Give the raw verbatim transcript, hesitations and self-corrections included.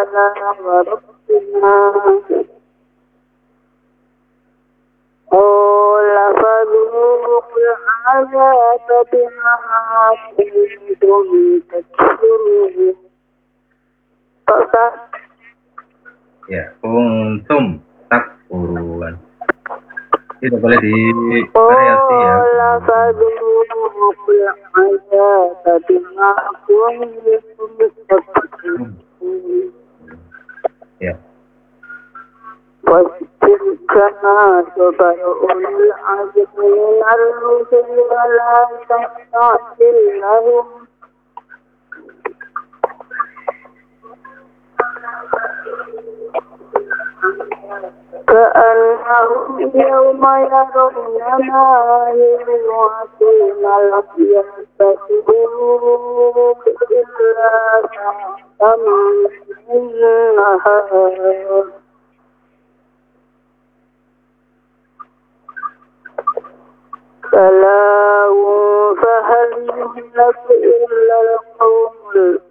تعالى وربنا قال فذوقوا العذاب بما كنتم تكفرون. Ya, kuntum takfurun. Itu boleh di variasi ya. Qala fadhuqul azaba bima kuntum takfurun. Ya. Wasbir kama sabara ulul azmi minar rusuli wa la tasta'jil lahum. كأنهم يوم يرون ما يوعدون لم يلبثوا إلا ساعة من النهار سلام فهل يهلك إلا القوم